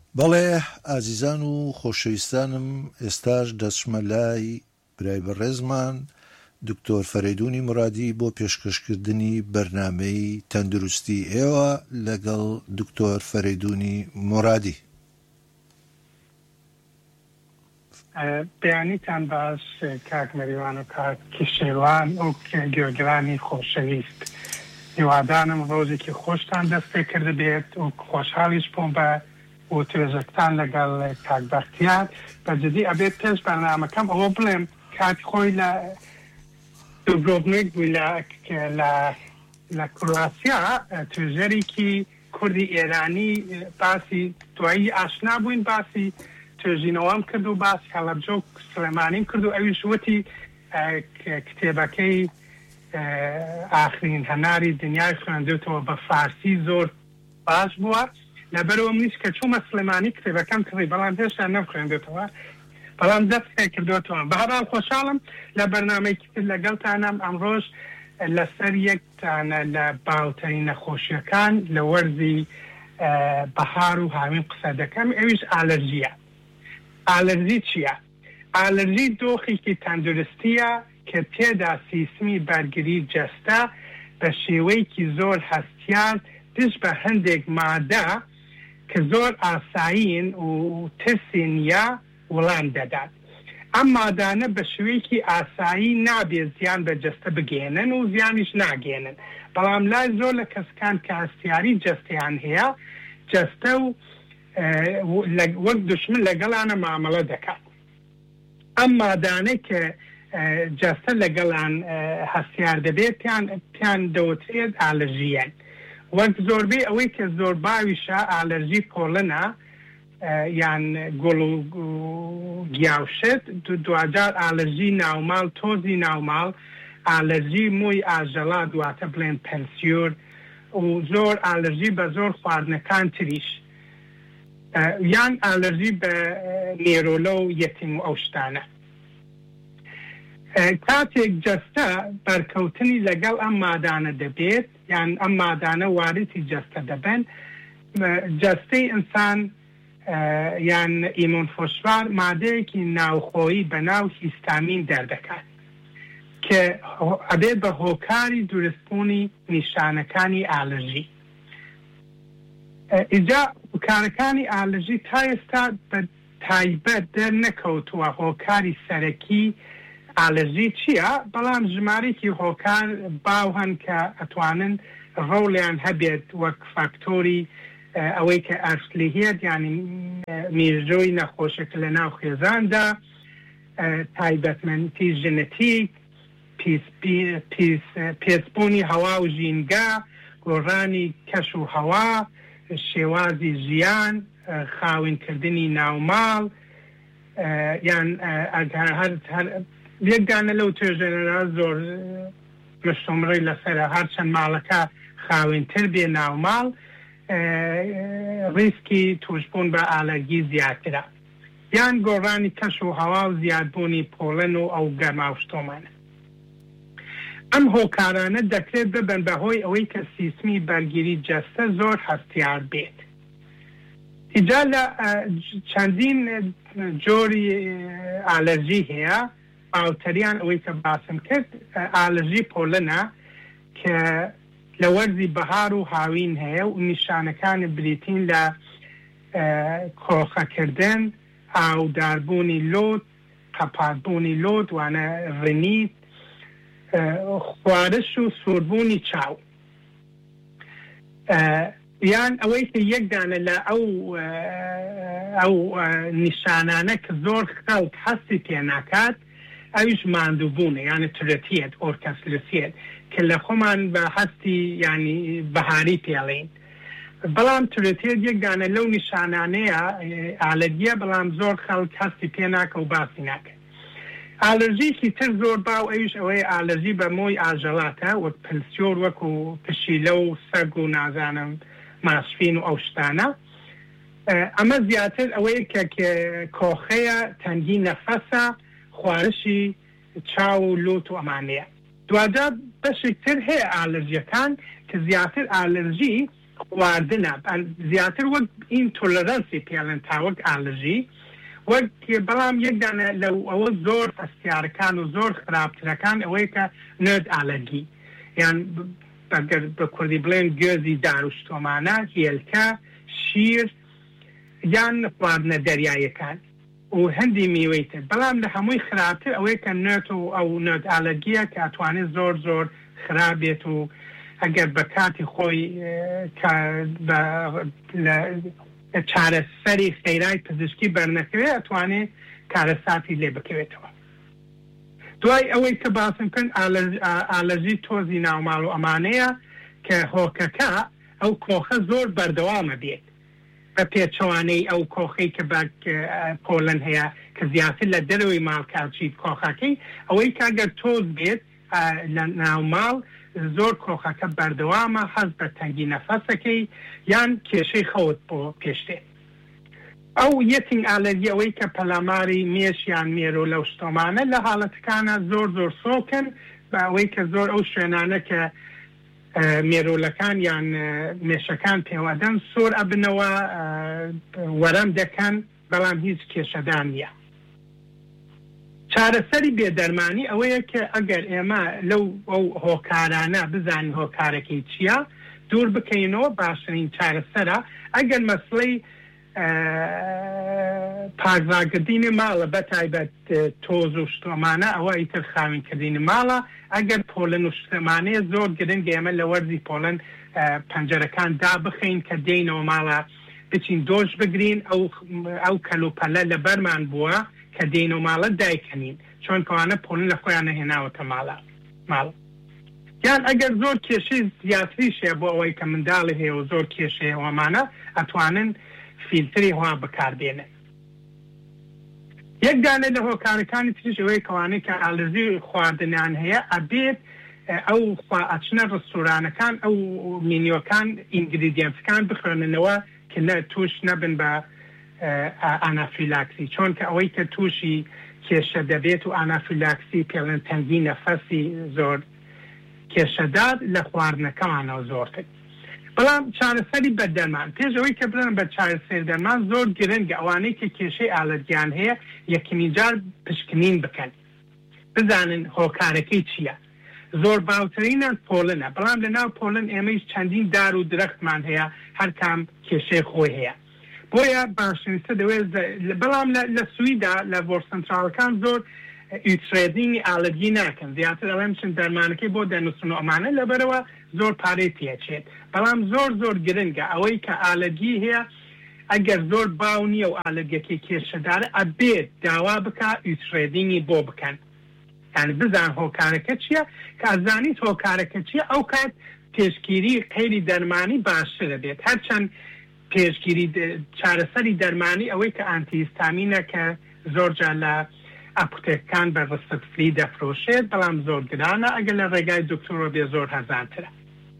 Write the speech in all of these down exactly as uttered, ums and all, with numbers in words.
بەڵێ ئازیزان و خۆشەویستانم، ئێستاش دەچمە لای برای بەڕێزمان دکتۆر فەرێدونی مرادی بۆ پێشکەشکردنی بەرنامەی تەندروستی ئێوە لەگەڵ دکتۆر فەرێدونی مرادی. بەیانیتان باش کاک مەریوان و کاک کیشێوان و گوێگرانی خۆشەویست. هیوادارم ڕۆژێکی خۆشتان دەست پێ کرده بێت و خۆشحاڵیش بووم بە و توێژەکتان لەگەڵ کاک بەختیار. بەجددی ئەبێت پێش بەرنامەکەم ئەوە بڵێم کاتی خۆی لە دوبرۆڤنیک بووی لە کرواسیا، توێژەرێکی کوردی ئێرانی باسی دوایی ئاشنا بووین، باسی توێژینەوەم کرد و باسی هەڵەبجە و سلێمانیم کرد و ئەویش وتی کتێبەکەی ئاخرین هەناری دنیای خوێندوێتەوە بە فارسی زۆر باش بووە. لەبەرەوە منیش کە چوومە سلێمانی کتێبەکەم کڕی، بەڵام هێشتا نەخوێندێتەوە، بەڵام دەست پێ کردوێتەوە. بەهەڵ خۆشحاڵم لە بەرنامەیەکی تر لەگەڵتانم ئەمڕۆژ لەسەر یەکتانە لە باوترین نەخۆشیەکان لە وەرزی بەهار و هاوین قسە دەکەم، ئەویش ئالەرژیە. ئالەرژی چییە؟ ئالەرژی دۆخێکی تەندروستیە کە تێدا سیستمی بەرگری جەستە بە شێوەیەکی زۆر هەستیار دش بە هەندێک مادە کە زۆر ئاسایین و ترسی نیە وڵام دەدات. ئەم مادانە بە شێوەیەکی ئاسایی نابێ زیان بە جەستە بگێنن و زیانیش ناگێنن، بەڵام لای زۆر لە کەسکان کە هەستیاری جەستیان هەیە، جەستە و وەک دوشمن لەگەڵانە مامەڵە دەکات. ئەم مادانەی کە جەستە لەگەڵان هەستیار دەبێت پیان دەوترێت ئالەرژیەن. وەک زۆربەی ئەوەی کە زۆر باویشە ئالەرژی پۆڵنە یان گوڵ و گیاوشت، دوجار ئالەرژی ناوماڵ، تۆزی ناوماڵ، ئالەرژی مووی ئاژەڵا دواتە بڵێن پەنسیۆر و زۆر ئالەرژی بە زۆر خواردنەکان تریش، یان ئالەرژی بە نێرۆلە و یەتیم و ئەو شتانە. کاتێک جەستە بەرکەوتنی لەگەڵ ئەم مادانە دەبێت، یان ئەم مادانە واردی جەستە دەبن، جەستەی ئینسان یان ئیمۆنفۆشوار مادەیەکی ناوخۆیی بە ناو هیستامین دەردەکات کە ئەبێت بە هۆکاری دروستبوونی نیشانەکانی ئالەرژی. ئیجا کارەکانی ئالەرژی تا ئێستا بە تایبەت دەرنەکەوتووە هۆکاری سەرەکی ئالەرژی چییە، بەڵام ژمارەیەکی هۆکار باو هەن کە ئەتوانن ڕۆڵیان هەبێت وەک فاکتۆری ئەوەی کە ئەرسلی هێت، یانی میرژۆی نەخۆشێک لە ناو خێزاندا، تایبەتمەندی ژنەتیک، پێچبوونی هەوا و ژینگە، گۆڕانی کەش و هەوا، شێوازی ژیان، خاوینکردنی ناوماڵ، یان یەکدانە لەو توێژەرە زۆر مشتۆمڕی لەسەرە، هەرچەند ماڵەکە خاوینتر بێ ناوماڵ، ڕیسکی توشبوون بە ئالەرگی زیاترە، یان گۆڕانی کەش و هەوا و زیادبوونی پۆڵن و ئەو گەرما و شتۆمانە. ئەم هۆکارانە دەکرێت ببن بەهۆی ئەوەی کە سیستمی بەرگری جەستە زۆر هەستیار بێت. ئیجا لە چەندین جۆری ئالەرژی هەیە، باوتریان ئەوەی کە باسم کرد ئالەرژی پۆڵنە کە لە وەرزی بەهار و هاوین هەیە و نیشانەکانی بریتین لە کۆخەکردن، ئاوداربوونی لۆت، قەپاتبوونی لۆت، وانە ڕنیت، خوارش و سووربوونی چاو. یان ئەوەی کە یەکدانە لە ئەو ئەو نیشانانە کە زۆر خەڵک هەستی پێ ناکات، ئەویش ماندووبوونە، یانە تورەتیەت، ئۆرکەسلوسیەت، کە لە خۆمان بە هەستی ینی بەهاری پێڵین. بەڵام تورەتیەت یەکدانە لەو نیشانانەیە ئالەرگیە، بەڵام زۆر خەڵک هەستی پێ ناکە و باسی ناکە. ئالەرژیکی تر زۆر باو ئەویش ئەوەی ئالەرژی بە مۆی ئاژەڵاتە، وەک پلسیۆر، وەکو پشیلە و سەگ و نازانم ماسفین و ئەو شتانە. ئەمە زیاتر ئەوەیە کە کۆخەیە، تەنگی نەفەسە، خوارشی چاو و لۆت و ئەمانەیە. دوجار بەشێک تر هەیە ئالەرژیەکان کە زیاتر ئالەرژی خواردنە زیاتر وەک این تۆلەرەنسی پێڵێن تا وەک ئالەرژی وەک بەڵام یەکدانە لەو ئەوە زۆر هەستیارەکان و زۆر خراپترەکان ئەوەیە کە نرد ئالەرگی یان ئەگەر بە کوردی بڵێن گوێزی داروشتۆمانە هێلکە شیر یان خواردنە دەریایەکان و هەندی میوەی تر بەڵام لە هەمووی خراپتر ئەوەیە کە نرد و ئەو نرد ئالەرگیە کە ئەتوانێت زۆر زۆر خراپێت و ئەگەر بە کاتی خۆی چارەسەری خێرای پزیشکی بەرنەکەوێت ئەتوانێت کارەساتی لێ بکەوێتەوە. دوای ئەوەی کە باسم کردن ئالەرژی تۆزی ناوماڵ و ئەمانەیە کە هۆکەکە ئەو کۆخە زۆر بەردەوامە بێت بە پێچەوانەی ئەو کۆخەی کە بە پۆلەن هەیە کە زیاتر لە دەرەوەی ماڵکارچیت کۆخەکەی ئەوەی کاگەر تۆز بێت لە ناوماڵ زۆر کۆخەکە بەردەوامە حەز بە تەنگی نەفەسەکەی یان کێشەی خەوت بۆ پێشتێ. ئەو یەتین ئالەرگی ئەوەی کە پەلاماری مێشیان مێرۆ لەو شتۆمانە لە حاڵەتەکانە زۆر زۆر سۆکن بە ئەوەی کە زۆر ئەو شوێنانە کە مێرۆلەکان یان مێشەکان پێوەدەن سۆر ئەبنەوە وەرەم دەکەن بەڵام هیچ کێشەدان نیە. چارەسەری بێدەرمانی ئەوەیە کە ئەگەر ئێمە لەو ئەو هۆکارانە بزانین هۆکارەکەی چییە دوور بکەینەوە باشترین چارەسەرە. ئەگەر مەسڵەی پاکراگردنی ماڵە بەتایبەت تۆز و شتۆمانە ئەوە ئیتر خاوینکردنی ماڵە ئەگەر پۆلن و شتەمانەیە زۆر گرنگ ئێمە لە وەرزی پۆلن پەنجەرەکان دابخەین کە دێینەوە ماڵە بچین دۆش بگرین ئەو کەلوپەلە لە بەرمان بووە کە دێینەوە ماڵە دایکەنین چۆن کەوانە پۆلن لە خۆیان نەهێناوەتە ماڵە ماڵ یان ئەگەر زۆر کێشەی زیاتریشێ بۆ ئەوەی کە منداڵی هەیە و زۆر کێشەیە ئەوەمانە ئەتوانن فیلتری هوا بەکاربێنن. یەک دانە لە هۆکارەکانی تریش ئەوەی کەوانەی کە ئالەرژی خواردنیان هەیە ئەبێت ئەو ئەچنە ڕستورانەکان ئەو مینیۆکان ئینگریدیەنتەکان بخوێننەوە کە نە توش نەبن بە ئانافیلاکسی چۆن کە ئەوەی کە تووشی کێشە دەبێت و ئانافیلاکسی پێڵێن تەنگی نەفەسی زۆر کێشەدار لە خواردنەکەمانەوە زۆرتر. بەڵام چارەسەری بەدەرمان پێش ئەوەی کە بڵێن بە چارەسەری دەرمان زۆر گرنگە ئەوانەی کە کێشەی ئالەرگیان هەیە یەکەمی جار پشکنین بکەن بزانن هۆکارەکەی چییە. زۆر باوترینە پۆلنە بەڵام لە ناو پۆلن ئێمەش چەندین دار و درەختمان هەیە هەر کام کێشەی خۆی هەیە بۆیە باشترینسە دەوێت بەڵام لە سویدا لە بۆر سنتراڵەکان زۆر ئیترێدینی ئالەرگی ناکەن زیاتر ئەڵێم چن دەرمانەکەی بۆ دەنووسن و ئەمانە لەبەرەوە زۆر پارەی پێچێت بەڵام زۆر زۆر گرنگە ئەوەی کە ئالەرگی هەیە ئەگەر زۆر باو نییە و ئالەرگەکەی کێشەدارە ئەبێت داوا بکە ئیترێدینی بۆ بکەن یعنی بزان هۆکارەکە چییە کە ئەزانیت هۆکارەکە چییە ئەو کات پێشگیری قەیری دەرمانی باشتر دەبێت هەرچەند پێشگیری چارەسەری دەرمانی ئەوەی کە ئانتیهیستامینە کە زۆرجار لە ئاپوتێکەکان بە ڕستەت فری دەفرۆشێت بەڵام زۆر گرانە ئەگەر لە ڕێگای دکتۆرۆ بێ زۆر هەرزانترە.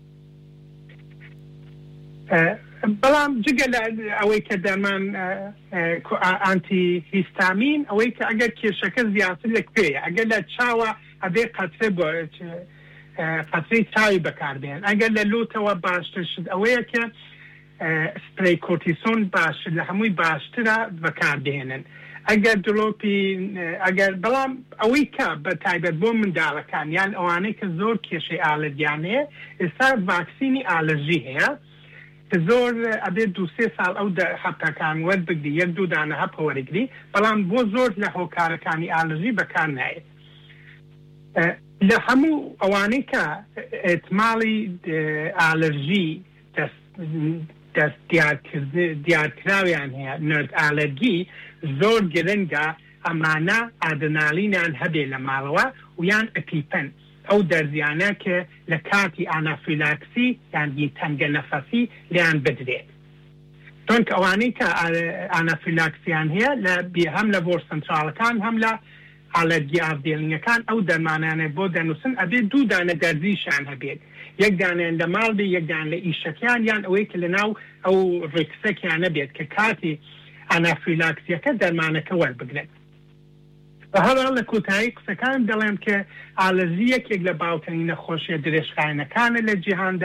بەڵام جگە لە ئەوەی کە دەرمان ئانتیهیستامین ئەوەی کە ئەگەر کێشەکە زیاتر لەکوێیە ئەگەر لە چاوە ئەبێ قەترە بۆ قەترەی چاوی بەکاربێن ئەگەر لە لوتەوە باشتر شت ئەوەیە کە سپرەی کۆرتیسۆن باشتر لە هەمووی باشترە بەکاربێنن ئەگەر دڵۆپی ئەگەر بەڵام ئەوەی کە بە تایبەت بۆ منداڵەکان یان ئەوانەی کە زۆر کێشەی ئالەرگیان هەیە ئێستا ڤاکسینی ئالەرژی هەیە کە زۆر ئەبێت دو سێ ساڵ ئەو هەفتەکان وەربگری یەک دوو دانە هەپە وەرەگری بەڵام بۆ زۆر لە هۆکارەکانی ئالەرژی بەکار نایێت. لە هەموو ئەوانەی کە ئێتماڵی ئالەرژی دەست دیارکراویان هەیە نرد ئالەرگی زۆر گرنگە ئەمانە ئادرنالینیان هەبێ لە ماڵەوە و یان ئەپیپەن ئەو دەرزیانە کە لە کاتی ئانافیلاکسی یان تەنگە نەفەسی لیان بدرێت چۆن کە ئەوانەی کە ئانافیلاکسیان هەیە لە هەم لە بۆر سنتراڵەکان هەم لە ئالەرگی ئاردێڵینەکان ئەو دەرمانانە بۆ دەنووسن ئەبێت دوو دانە دەرزیشان هەبێت یەک دانیان لە ماڵ بێ یەکدان لە ئیشەکیان یان ئەوەی کە لە ناو ئەو ڕێکسەکیانە بێت کە کاتی ئانافیلاکسیەکە دەرمانەکە وەربگرێت. بە هەڵ لە کۆتایی قسەکان دەڵێم کە ئالەرژی یەکێک لە باوترین نەخۆشیە درێژخایەنەکانە لە جیهاندا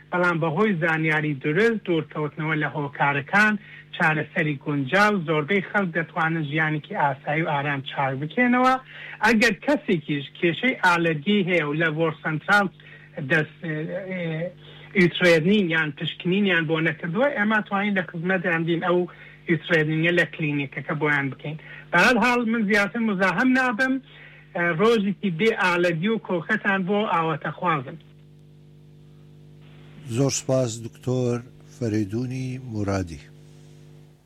بەڵام بەهۆی زانیاری درست دوورکەوتنەوە لە هۆکارەکان چارەسەری گونجاو زۆربەی خەڵک دەتوانن ژیانێکی ئاسایی و ئارام چاک بکەنەوە. ئەگەر کەسێکیش کێشەی ئالەرگی هەیە و لە بۆر سنترال دەست ئیترێنین یان پشکنینیان بۆ نەکردووە ئێمە توانین لە خزمەتیان دین ئەو ئیترێنینە لە کلینیکەکە بۆیان بکەین. بەهەرحاڵ من زیاتر مزاحم نابم، ڕۆژێکی بێ ئالەرگی و کۆخەتان بۆ ئاواتەخوازم. زۆر سپاس دکتۆر فەرێدونی مورادی.